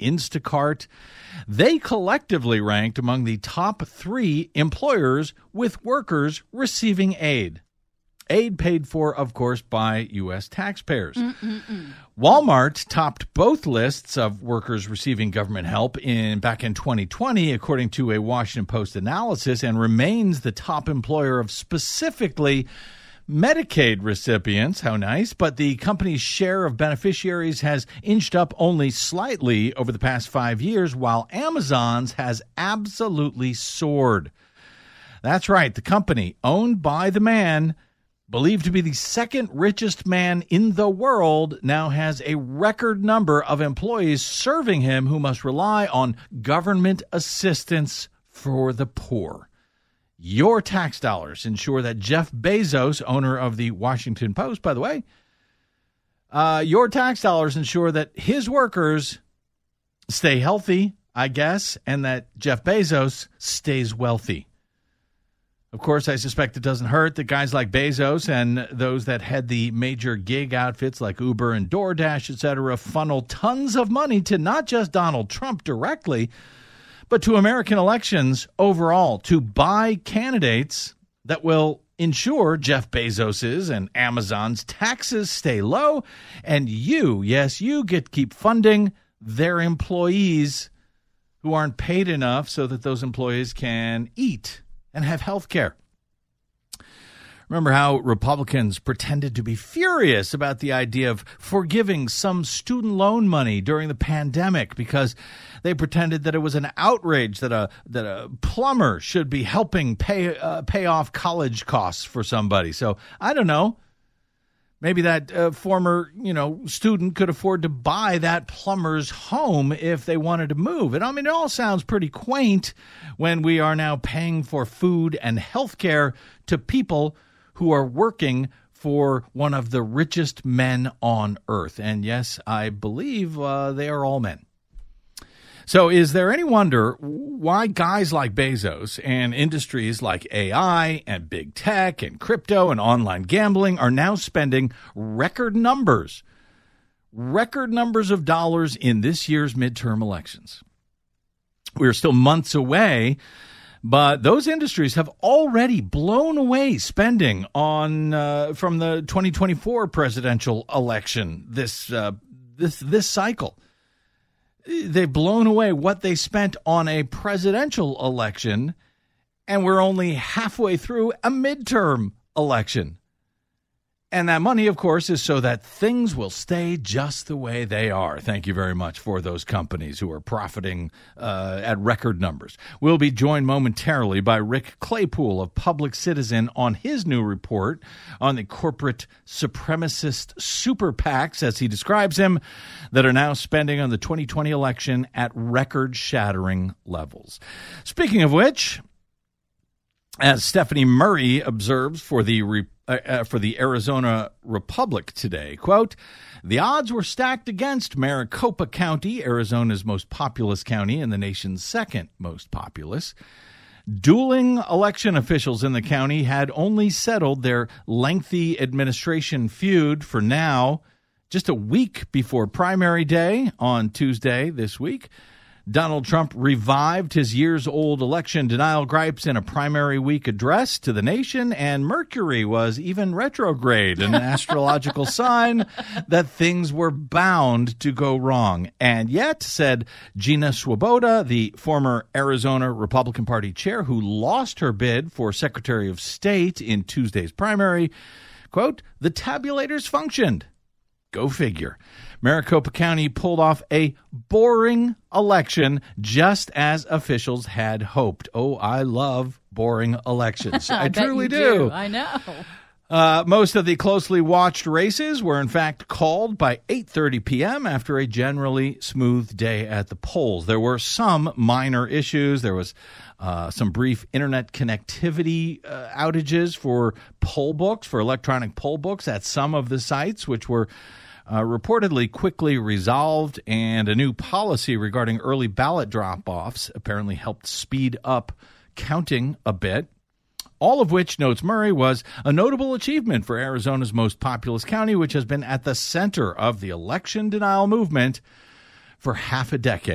Instacart. They collectively ranked among the top 3 employers with workers receiving aid. Aid paid for, of course, by U.S. taxpayers. Walmart topped both lists of workers receiving government help back in 2020, according to a Washington Post analysis, and remains the top employer of specifically Medicaid recipients. How nice. But the company's share of beneficiaries has inched up only slightly over the past 5 years, while Amazon's has absolutely soared. That's right. The company, owned by the man believed to be the second richest man in the world, now has a record number of employees serving him who must rely on government assistance for the poor. Your tax dollars ensure that Jeff Bezos, owner of the Washington Post, by the way, your tax dollars ensure that his workers stay healthy, I guess, and that Jeff Bezos stays wealthy. Of course, I suspect it doesn't hurt that guys like Bezos and those that head the major gig outfits like Uber and DoorDash, etc., funnel tons of money to not just Donald Trump directly, but to American elections overall, to buy candidates that will ensure Jeff Bezos's and Amazon's taxes stay low, and you, yes, you get to keep funding their employees who aren't paid enough so that those employees can eat and have health care. Remember how Republicans pretended to be furious about the idea of forgiving some student loan money during the pandemic because they pretended that it was an outrage that a plumber should be helping pay off college costs for somebody. So I don't know. Maybe that former, student could afford to buy that plumber's home if they wanted to move. And I mean, it all sounds pretty quaint when we are now paying for food and health care to people who are working for one of the richest men on earth. And yes, I believe they are all men. So is there any wonder why guys like Bezos and industries like AI and big tech and crypto and online gambling are now spending record numbers of dollars in this year's midterm elections? We're still months away, but those industries have already blown away spending on from the 2024 presidential election this cycle. They've blown away what they spent on a presidential election, and we're only halfway through a midterm election. And that money, of course, is so that things will stay just the way they are. Thank you very much for those companies who are profiting at record numbers. We'll be joined momentarily by Rick Claypool of Public Citizen on his new report on the corporate supremacist super PACs, as he describes them, that are now spending on the 2020 election at record-shattering levels. Speaking of which, as Stephanie Murray observes for the Arizona Republic today, quote, "The odds were stacked against Maricopa County, Arizona's most populous county and the nation's second most populous. Dueling election officials in the county had only settled their lengthy administration feud for now. Just a week before primary day on Tuesday this week, Donald Trump revived his years-old election denial gripes in a primary week address to the nation, and Mercury was even retrograde, an astrological sign that things were bound to go wrong. And yet, said Gina Swoboda, the former Arizona Republican Party chair who lost her bid for Secretary of State in Tuesday's primary, quote, "The tabulators functioned." Go figure. Maricopa County pulled off a boring election just as officials had hoped. Oh, I love boring elections. I truly do. I know. Most of the closely watched races were, in fact, called by 8:30 p.m. after a generally smooth day at the polls. There were some minor issues. There was some brief internet connectivity outages for poll books, for electronic poll books at some of the sites, which were reportedly quickly resolved, and a new policy regarding early ballot drop-offs apparently helped speed up counting a bit. All of which, notes Murray, was a notable achievement for Arizona's most populous county, which has been at the center of the election denial movement for half a decade.